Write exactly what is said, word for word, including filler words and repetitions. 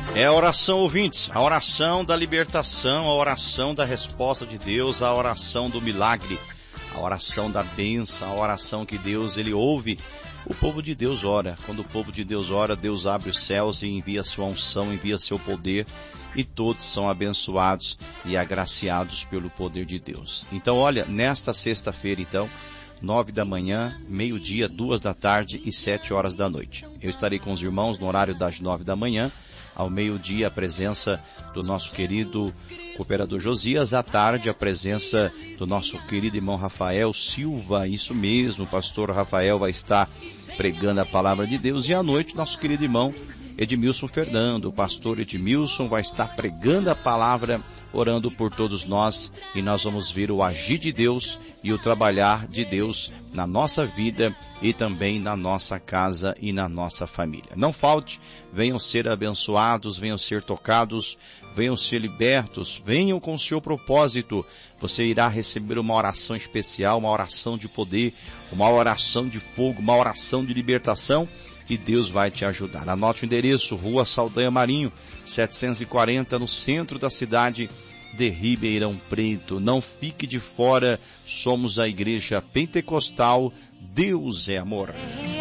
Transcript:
É a oração, ouvintes, a oração da libertação, a oração da resposta de Deus, a oração do milagre, a oração da bênção, a oração que Deus, Ele ouve. O povo de Deus ora. Quando o povo de Deus ora, Deus abre os céus e envia sua unção, envia seu poder, e todos são abençoados e agraciados pelo poder de Deus. Então, olha, nesta sexta-feira, então, nove da manhã, meio-dia, duas da tarde e sete horas da noite. Eu estarei com os irmãos no horário das nove da manhã, ao meio-dia a presença do nosso querido cooperador Josias, à tarde a presença do nosso querido irmão Rafael Silva, isso mesmo, o pastor Rafael vai estar pregando a palavra de Deus, e à noite nosso querido irmão Edmilson Fernando, o pastor Edmilson vai estar pregando a palavra, orando por todos nós, e nós vamos ver o agir de Deus e o trabalhar de Deus na nossa vida e também na nossa casa e na nossa família. Não falte, venham ser abençoados, venham ser tocados, venham ser libertos, venham com o seu propósito. Você irá receber uma oração especial, uma oração de poder, uma oração de fogo, uma oração de libertação, e Deus vai te ajudar. Anote o endereço, Rua Saldanha Marinho, setecentos e quarenta, no centro da cidade de Ribeirão Preto. Não fique de fora, somos a Igreja Pentecostal, Deus é Amor.